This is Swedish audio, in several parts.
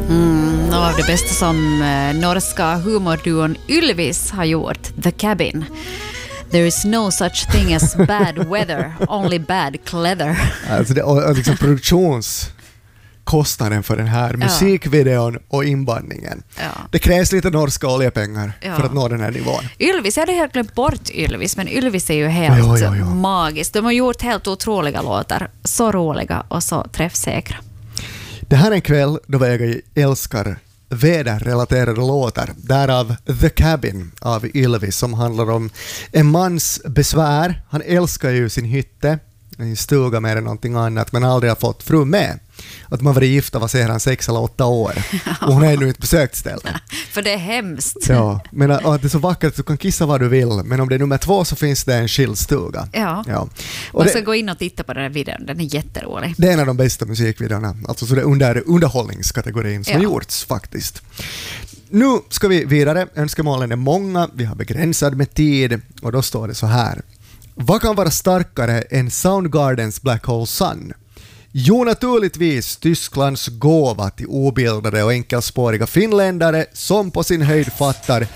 Något av det bästa som norska humorduon Ylvis har gjort, The Cabin. There is no such thing as bad weather, only bad cleather. Alltså det är liksom produktionskostnaden för den här musikvideon och inbandningen. Ja. Det krävs lite norska oljepengar för att nå den här nivån. Ylvis, jag hade helt glömt bort Ylvis, men Ylvis är ju helt magiskt. De har gjort helt otroliga låtar, så roliga och så träffsäkra. Det här är en kväll då jag älskar väderrelaterade låtar. Därav The Cabin av Ylvis som handlar om en mans besvär. Han älskar ju sin hytte, en stuga mer än någonting annat, men aldrig har fått fru med. Att man var gifta, vad säger han, 6 eller 8 år. Och hon har ännu inte besökt stället. För det är hemskt. Ja, men att det är så vackert att du kan kissa vad du vill, men om det är nummer 2 så finns det en skillstuga. Ja. Och man ska gå in och titta på den här videon, den är jätterolig. Det är en av de bästa musikvideorna, alltså så det är underhållningskategorin som har gjorts faktiskt. Nu ska vi vidare, önskemålen är många, vi har begränsad med tid och då står det så här. Vad kan vara starkare än Soundgardens Black Hole Sun? Jo, naturligtvis Tysklands gåva till obildade och enkelspåriga finländare som på sin höjd fattar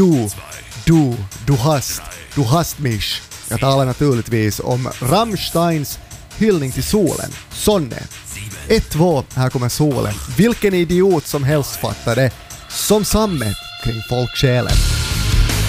du hast mich. Jag talar naturligtvis om Rammsteins hyllning till solen, Sonne. 1-2, här kommer solen. Vilken idiot som helst fattar det som sammet kring folksjälen.